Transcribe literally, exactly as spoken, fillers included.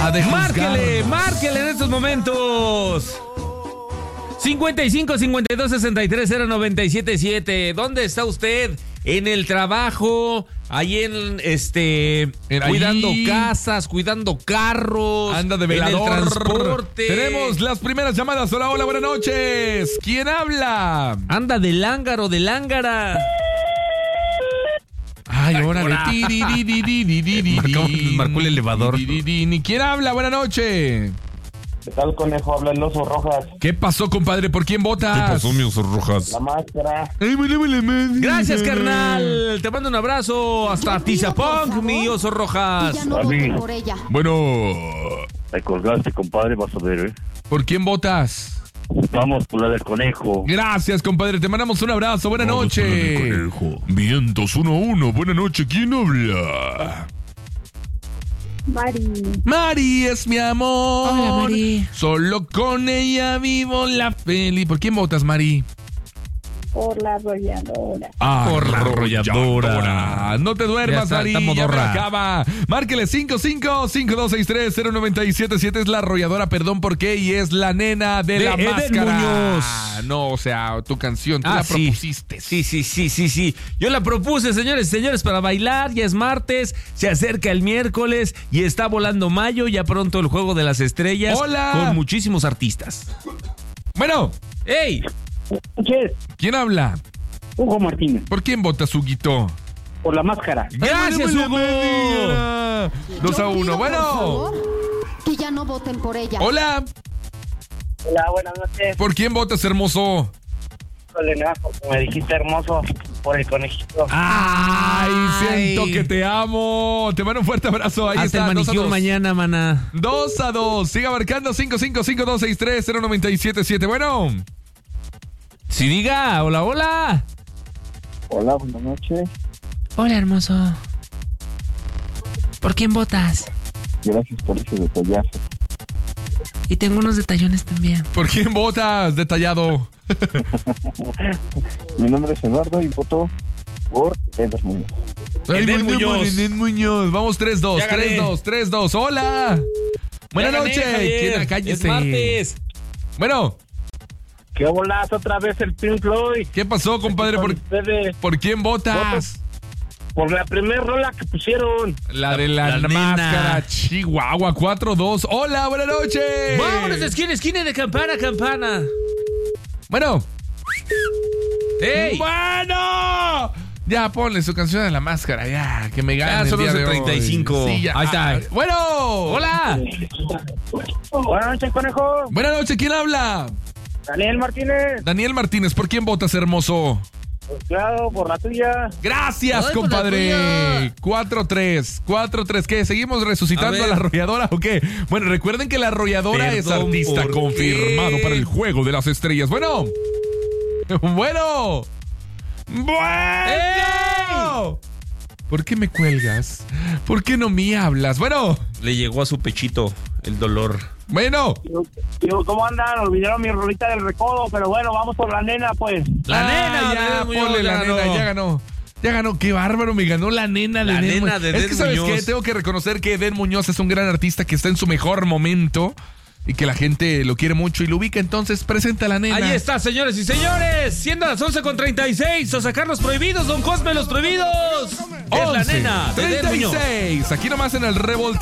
Deja de Márquele, márquele en estos momentos. cincuenta y cinco, cincuenta y dos, sesenta y tres, cero noventa y siete siete. ¿Dónde está usted? En el trabajo, ahí en este En cuidando allí. casas, cuidando carros, Anda de en el velador. transporte. Tenemos las primeras llamadas. Hola, hola, buenas noches. ¿Quién habla? Anda de lángaro, de lángara. Ay, órale. Marcó- marcó el elevador. Ni quién habla, buena noche. ¿Qué tal, conejo? Habla el oso Rojas. ¿Qué pasó, compadre? ¿Por quién votas? mi oso Rojas? La máscara. Gracias, carnal. Te mando un abrazo hasta Tizapunk, mi oso Rojas. Ya no Mami. voten por ella. Bueno, Te colgaste, compadre, vas a ver, ¿eh? ¿por quién votas? Vamos por la del conejo. Gracias, compadre. Te mandamos un abrazo. Buena noche. Vientos uno a uno. Buena noche. ¿Quién habla? Mari, Mari es mi amor. Hola, Mari. Solo con ella vivo la feliz. ¿Por quién votas, Mari? por la arrolladora. Ah, Por la arrolladora. No te Ya duermas, está, Mari. está Ya me modorra. la acaba. Márquele cinco cinco, cinco dos seis tres, cero nueve siete siete. Es la arrolladora, perdón por qué. Y es la nena de, De la Eden máscara. Muñoz. No, o sea, tu canción. Tú Ah, la sí. propusiste. Sí, sí, sí, sí, sí. Yo la propuse, señores y señores, para bailar. Ya es martes, se acerca el miércoles y está volando mayo. Ya pronto el Juego de las Estrellas. ¡Hola! Con muchísimos artistas. Bueno, ¡Ey! Noches, ¿quién habla? Hugo Martínez, ¿Por quién votas, Huguito? por la máscara. ¡Gracias, Hugo! Dos a Yo uno. pido, por Bueno. favor, que ya no voten por ella. Hola. Hola, buenas noches. ¿Por quién votas, hermoso? Elena, porque me dijiste hermoso por el conejito. Ay, Ay. siento que te amo. Te mando un fuerte abrazo. Ahí Hasta está. el dos a manicure dos. mañana, maná. Dos a dos. Siga marcando cinco cinco cinco dos seis tres cero nueve siete siete. Bueno. Sí, diga. Hola, hola. Hola, buenas noches. Hola, hermoso. ¿Por quién votas? Gracias por ese detallazo. Y tengo unos detallones también. ¿Por quién votas, detallado? Mi nombre es Eduardo y voto por Eder Muñoz. Edel Ay, Muñoz. Edel Muñoz. Vamos tres dos, Ya gané. tres dos, tres dos. Hola. Buenas Ya gané, noches. Javier. ¿Quién? Cállese. Es martes. Bueno, ¿Qué bolas otra vez el Pink Floyd? ¿qué pasó, compadre? ¿Por, ustedes, ¿por quién votas? por la primera rola que pusieron. La de la, La máscara, nena. Chihuahua, cuatro dos. Hola, buenas noches. Vámonos de esquina a esquina y de campana a campana. Bueno. ¡Ey! ¡Bueno! Ya, ponle su canción de la máscara, ya, que me gane. Ya, el son día los de de hoy. treinta y cinco. Sí, ya. Ahí está. Ah, bueno. ¡Hola! Buenas noches, conejo. Buenas noches, ¿quién habla? Daniel Martínez. Daniel Martínez, ¿por quién votas, hermoso? Claro, por la tuya. Gracias, Ay, por la compadre. tuya. cuatro tres, cuatro tres. ¿Qué? ¿Seguimos resucitando A a, ver. la arrolladora o qué? Bueno, recuerden que la arrolladora es Perdón, artista ¿por confirmado qué? para el Juego de las Estrellas. Bueno. Bueno. Bueno. ¿Por qué me cuelgas? ¿Por qué no me hablas? Bueno. Le llegó a su pechito el dolor. Bueno. Digo, ¿cómo andan? Olvidaron mi rolita del recodo, pero bueno, vamos por la nena, pues. La Ah, nena, ya, Edel Muñoz, ponle la ya nena, ganó. ya ganó. Ya ganó, qué bárbaro, me ganó la nena de La Edel nena Muñoz. de Es Edel que, ¿sabes Muñoz. qué? Tengo que reconocer que Edel Muñoz es un gran artista que está en su mejor momento y que la gente lo quiere mucho y lo ubica, entonces presenta a la nena. Ahí está, señores y señores. Siendo las once con treinta y seis. O sacar los prohibidos, don Cosme, los prohibidos. Es la once, nena de Edel treinta y Muñoz. seis. Aquí nomás en el Revolt.